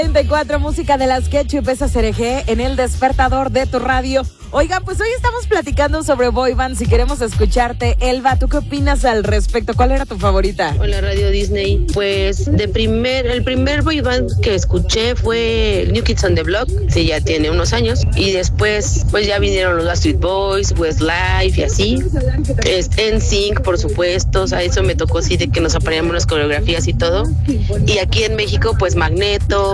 34, música de las Ketchup, esa Cereje en el despertador de tu radio. Oigan, pues hoy estamos platicando sobre boy bands y queremos escucharte. Elba, ¿tú qué opinas al respecto? ¿Cuál era tu favorita? Hola, Radio Disney. Pues el primer boy band que escuché fue New Kids on the Block, sí, ya tiene unos años. Y después, pues ya vinieron los Backstreet Boys, Westlife y así. NSYNC, por supuesto, o sea, eso me tocó así de que nos aprendíamos las coreografías y todo. Y aquí en México, pues Magneto,